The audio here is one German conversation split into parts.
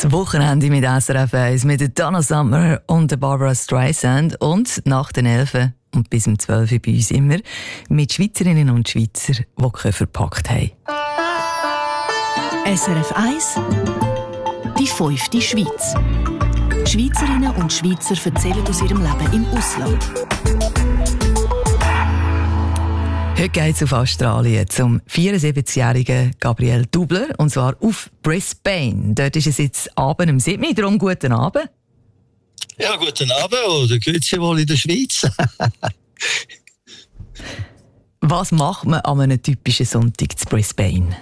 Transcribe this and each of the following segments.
Das Wochenende mit SRF 1 mit der Donna Summer und der Barbara Streisand und nach den 11 und bis um 12 Uhr bei uns immer mit Schweizerinnen und Schweizer, die Koffer verpackt haben. SRF 1 Die 5. Schweiz. Schweizerinnen und Schweizer erzählen aus ihrem Leben im Ausland. Heute geht es auf Australien zum 74-jährigen Gabriel Dubler, und zwar auf Brisbane. Dort ist es jetzt Abend um 7 Uhr, darum guten Abend. Ja, guten Abend oder grüezi wohl in der Schweiz. Was macht man an einem typischen Sonntag zu Brisbane?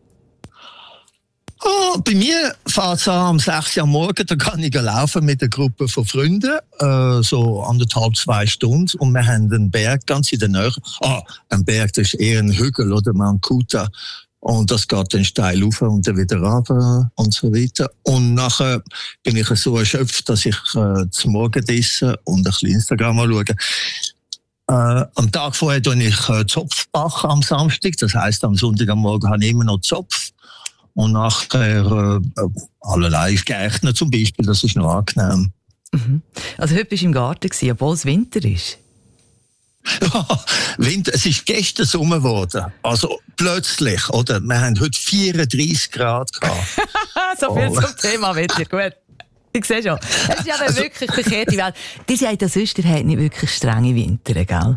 Oh, bei mir fährt es am 6 Uhr am Morgen, da kann ich laufen mit einer Gruppe von Freunden, so 1,5-2 Stunden, und wir haben einen Berg ganz in der Nähe. Ein Berg, das ist eher ein Hügel oder Mount Kuta, und das geht dann steil rauf und dann wieder runter und so weiter. Und nachher bin ich so erschöpft, dass ich zum Morgenessen und ein bisschen Instagram anschaue. Am Tag vorher tue ich Zopf backen am Samstag, das heisst am Sonntag am Morgen habe ich immer noch Zopf. Und nachher allerlei gerechnet zum Beispiel, das ist noch angenehm. Mhm. Also heute warst du im Garten, obwohl es Winter ist? Ja, Winter, es ist gestern Sommer geworden. Also plötzlich, oder? Wir haben heute 34 Grad gehabt. So viel zum Thema Wetter, gut. Ich sehe schon. Es ist ja also, wirklich verkehrt die Welt. Die sagt ja sonst, ihr habt nicht wirklich strenge Winter, gell?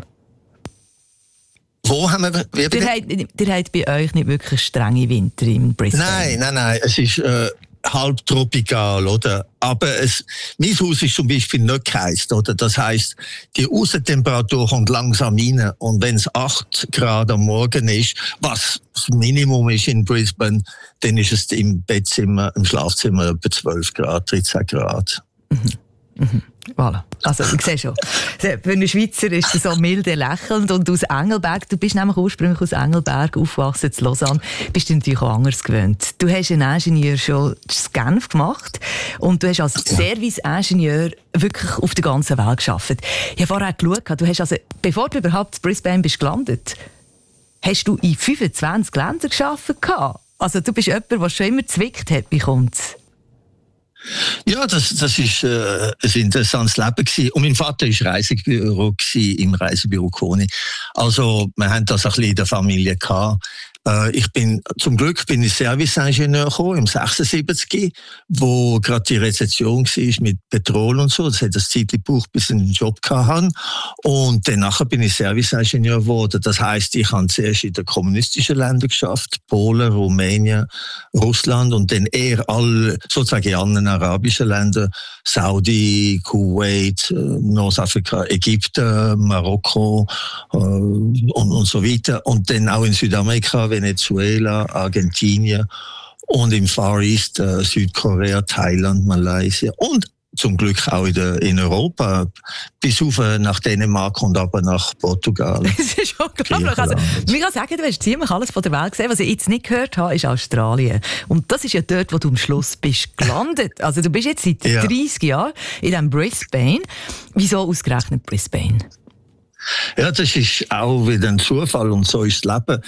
Wo haben wir... Ihr habt bei euch nicht wirklich strenge Winter im Brisbane? Nein. Es ist halbtropikal, oder? Aber mein Haus ist zum Beispiel nicht geheizt, oder? Das heisst, die Aussentemperatur kommt langsam rein. Und wenn es 8 Grad am Morgen ist, was das Minimum ist in Brisbane, dann ist es im Bettzimmer, im Schlafzimmer etwa 12 Grad, 13 Grad. Voilà. Also, ich sehe schon. Für einen Schweizer ist es so milde lächelnd. Und aus Engelberg, du bist nämlich ursprünglich aus Engelberg, aufgewachsen in Lausanne, bist du natürlich auch anders gewöhnt. Du hast einen Ingenieur schon in Genf gemacht und du hast als Serviceingenieur wirklich auf der ganzen Welt gearbeitet. Ich habe vorher geschaut, du hast also, bevor du überhaupt in Brisbane bist gelandet, hast du in 25 Ländern gearbeitet. Also du bist jemand, der schon immer gezwickt hat, bekommt. Ja, das ist ein interessantes Leben gewesen. Und mein Vater war Reisebüro im Reisebüro Koni. Also, wir haben das ein bisschen in der Familie gehabt. Zum Glück bin ich Serviceingenieur gekommen, im 76, wo gerade die Rezession war mit Petrol und so. Das hat das Zeit gebraucht, bis ich einen Job hatte. Und danach bin ich Serviceingenieur geworden. Das heisst, ich habe zuerst in den kommunistischen Ländern geschafft, Polen, Rumänien, Russland, und dann eher alle, sozusagen anderen arabischen Länder, Saudi, Kuwait, Nordafrika, Ägypten, Marokko und so weiter. Und dann auch in Südamerika, Venezuela, Argentinien und im Far East, Südkorea, Thailand, Malaysia und zum Glück auch in Europa, bis auf nach Dänemark und aber nach Portugal. Das ist unglaublich. Also, ich kann sagen, du hast ziemlich alles von der Welt gesehen. Was ich jetzt nicht gehört habe, ist Australien. Und das ist ja dort, wo du am Schluss bist gelandet. Also du bist jetzt seit 30 Jahren in diesem Brisbane. Wieso ausgerechnet Brisbane? Ja, das ist auch wieder ein Zufall, und so ist das Leben.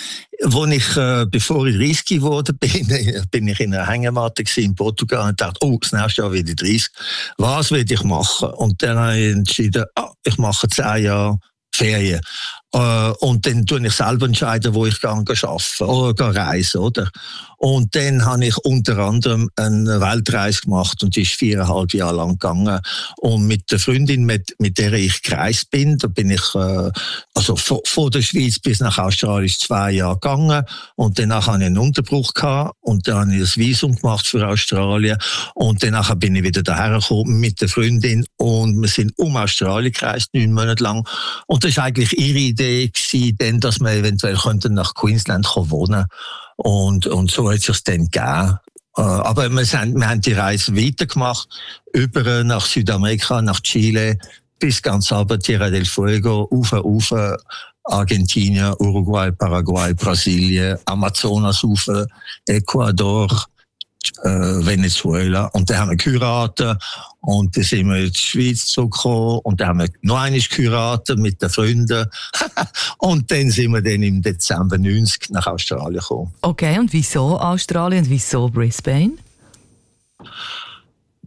Bevor ich 30 geworden bin ich in einer Hängematte in Portugal und dachte, das nächste Jahr werde ich 30. Was will ich machen? Und dann habe ich entschieden, ich mache 10 Jahre Ferien. Und dann tue ich selber entscheiden, wo ich arbeiten oder reisen, oder? Und dann habe ich unter anderem eine Weltreise gemacht, und die ist 4,5 Jahre lang gegangen. Und mit der Freundin, mit der ich gereist bin, da bin ich, also von der Schweiz bis nach Australien 2 Jahre gegangen. Und danach hatte ich einen Unterbruch gehabt, und dann habe ich das Visum gemacht für Australien. Und danach bin ich wieder daher gekommen mit der Freundin, und wir sind um Australien gereist, 9 Monate lang. Und das ist eigentlich ihre Idee gewesen, dass wir eventuell nach Queensland wohnen könnten. Und so hat es sich dann gegeben. Aber wir haben die Reise weitergemacht, über nach Südamerika, nach Chile, bis ganz runter, Tierra del Fuego, auf Argentinien, Uruguay, Paraguay, Brasilien, Amazonas, Ecuador, Venezuela. Und dann haben wir geheiratet, und dann sind wir in die Schweiz zurückgekommen, und dann haben wir noch einmal geheiratet mit den Freunden. Und dann sind wir dann im Dezember 90 nach Australien gekommen. Okay, und wieso Australien und wieso Brisbane?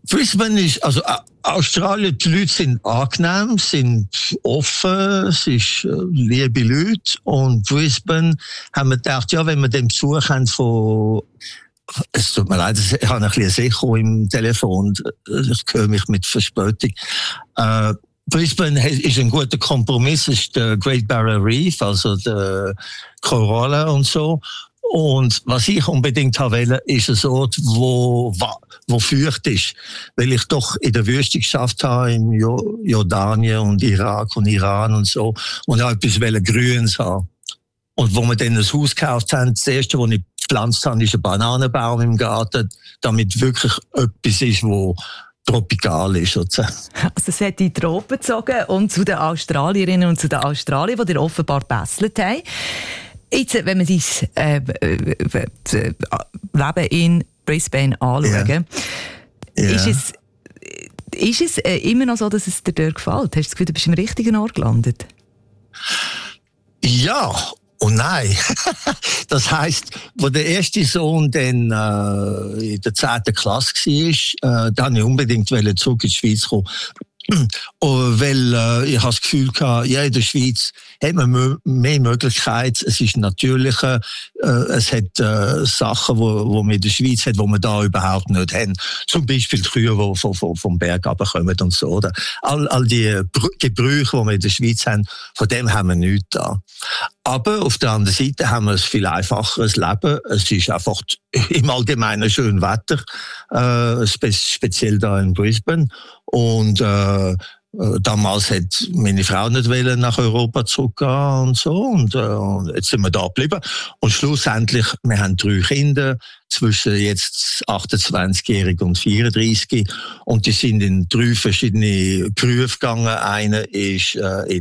Brisbane ist, also Australien, die Leute sind angenehm, sind offen, es ist liebe Leute. Und Brisbane haben wir gedacht, ja, wenn wir den Besuch haben von, es tut mir leid, ich habe ein bisschen Echo im Telefon, ich höre mich mit Verspätung. Brisbane ist ein guter Kompromiss, es ist der Great Barrier Reef, also der Korallen und so. Und was ich unbedingt wollte, ist ein Ort, wo feucht ist. Weil ich doch in der Wüste geschafft habe, in Jordanien und Irak und Iran und so. Und auch etwas Grünes haben. Und wo wir dann ein Haus gekauft haben, das erste, was ich gepflanzt habe, ist ein Bananenbaum im Garten, damit wirklich etwas ist, wo tropikal ist, sozusagen. Also es hat in die Tropen gezogen und zu den Australierinnen und zu den Australiern, die dir offenbar gebesselt haben. Jetzt, wenn wir dein Leben in Brisbane anschauen, ist es immer noch so, dass es dir dort gefällt? Hast du das Gefühl, du bist im richtigen Ort gelandet? Ja und nein. Das heisst, wo der erste Sohn dann in der 10. Klasse war, dann ich unbedingt zurück in die Schweiz kommen. Weil ich habe das Gefühl gehabt, ja, in der Schweiz hat man mehr Möglichkeiten, es ist natürlicher, es hat Sachen, wo man in der Schweiz hat, wo man da überhaupt nicht haben. Zum Beispiel die Kühe, die vom Berg runterkommen und so. Oder? All die Gebrüche, die wir in der Schweiz haben, von dem haben wir nichts da. Aber auf der anderen Seite haben wir ein viel einfacheres Leben. Es ist einfach im Allgemeinen schön Wetter, speziell da in Brisbane. Und damals hat meine Frau nicht wollen nach Europa zurückgehen und so. Und jetzt sind wir da geblieben. Und schlussendlich, wir haben 3 Kinder, zwischen jetzt 28-jährig und 34. Und die sind in 3 verschiedene Berufe gegangen. Einer ist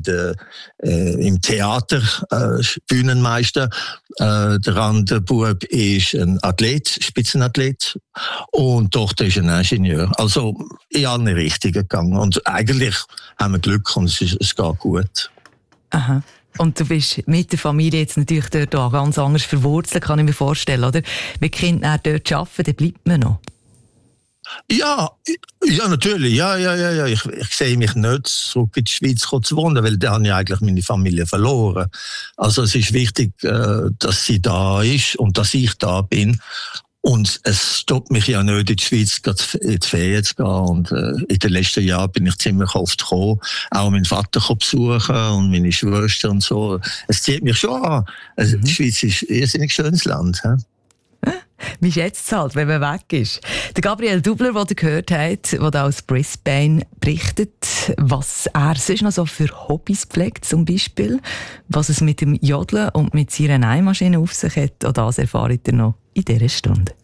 im Theater Bühnenmeister. Der andere Bub ist ein Athlet, Spitzenathlet. Und die Tochter ist ein Ingenieur. Also in alle Richtungen gegangen. Und eigentlich haben wir Glück und es geht gut. Aha. Und du bist mit der Familie jetzt natürlich dort auch ganz anders verwurzelt, kann ich mir vorstellen, oder? Wenn die Kinder dort arbeiten, dann bleibt man noch. Ja, natürlich. Ja. Ich sehe mich nicht zurück in die Schweiz zu wohnen, weil da habe ich eigentlich meine Familie verloren. Also es ist wichtig, dass sie da ist und dass ich da bin. Und es stoppt mich ja nicht, in die Schweiz in die Ferien zu gehen. Und in den letzten Jahren bin ich ziemlich oft gekommen, auch meinen Vater besuchen und meine Schwester und so. Es zieht mich schon an. Also, die Schweiz ist ein irrsinnig schönes Land. Wie schätzt es halt, wenn man weg ist? Der Gabriel Dubler, den ihr gehört habt, der aus Brisbane berichtet, was er sonst noch so für Hobbys pflegt, zum Beispiel, was es mit dem Jodeln und mit seiner Nähmaschine auf sich hat, auch das erfahrt ihr noch in dieser Stunde.